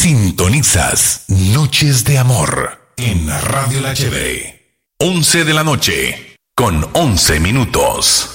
Sintonizas Noches de Amor en Radio La Chévere. 11 de la noche con 11 minutos.